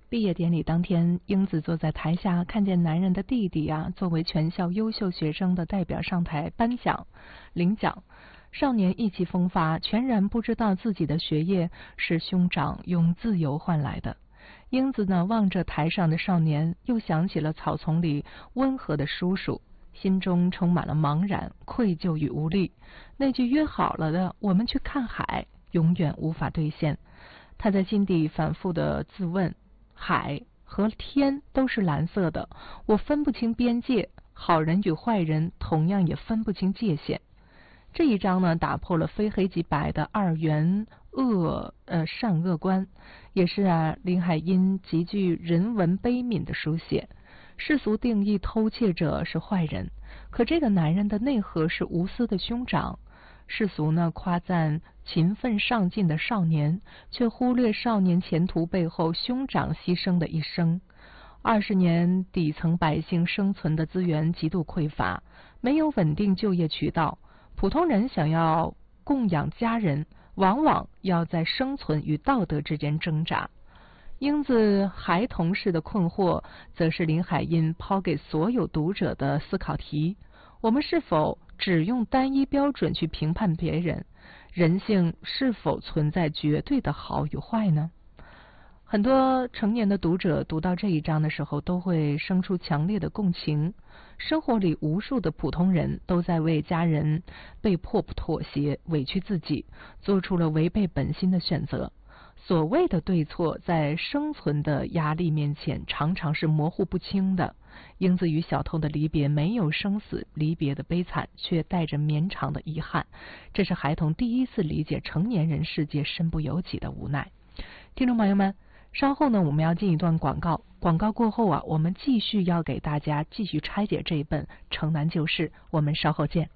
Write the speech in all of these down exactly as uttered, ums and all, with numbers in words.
毕业典礼当天，英子坐在台下，看见男人的弟弟啊，作为全校优秀学生的代表上台颁奖、领奖。少年意气风发，全然不知道自己的学业是兄长用自由换来的。英子呢，望着台上的少年，又想起了草丛里温和的叔叔，心中充满了茫然、愧疚与无力。那句约好了的“我们去看海”，永远无法兑现。他在心底反复的自问：海和天都是蓝色的，我分不清边界，好人与坏人同样也分不清界限。这一章呢，打破了非黑即白的二元恶呃善恶观，也是啊林海音极具人文悲悯的书写。世俗定义偷窃者是坏人，可这个男人的内核是无私的兄长。世俗呢夸赞勤奋上进的少年，却忽略少年前途背后兄长牺牲的一生。二十年底层百姓生存的资源极度匮乏，没有稳定就业渠道，普通人想要供养家人，往往要在生存与道德之间挣扎。英子孩童式的困惑，则是林海音抛给所有读者的思考题：我们是否只用单一标准去评判别人？人性是否存在绝对的好与坏呢？很多成年的读者读到这一章的时候，都会生出强烈的共情。生活里无数的普通人都在为家人被迫妥协，委屈自己，做出了违背本心的选择。所谓的对错，在生存的压力面前，常常是模糊不清的。英子与小偷的离别没有生死离别的悲惨，却带着绵长的遗憾。这是孩童第一次理解成年人世界身不由己的无奈。听众朋友们，稍后呢，我们要进一段广告。广告过后啊，我们继续要给大家继续拆解这一本《城南旧事》，我们稍后见。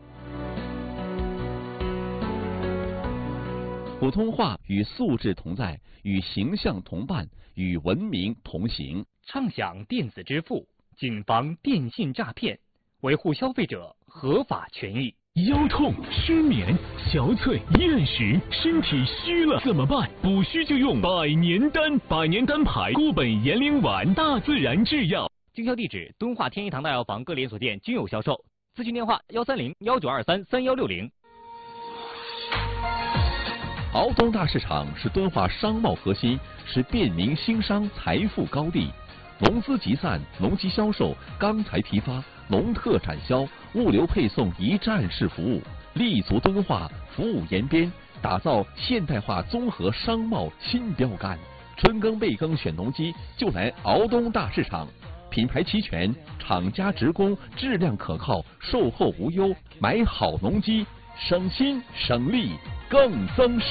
普通话与素质同在，与形象同伴，与文明同行。 畅享电子支付，谨防电信诈骗，维护消费者合法权益。 腰痛、失眠、憔悴、厌食，身体虚了怎么办？补虚就用百年丹，百年丹牌固本延龄丸，大自然制药。 经销地址：敦化天一堂大药房各连锁店均有销售。咨询电话：幺三零幺九二三三幺六零。 敖东大市场是敦化商贸核心，是便民兴商财富高地。农资集散、农机销售、钢材批发、农特产销、物流配送一站式服务，立足敦化，服务延边，打造现代化综合商贸新标杆。春耕备耕选农机，就来敖东大市场。品牌齐全，厂家直供，质量可靠，售后无忧，买好农机，省心省力更增收。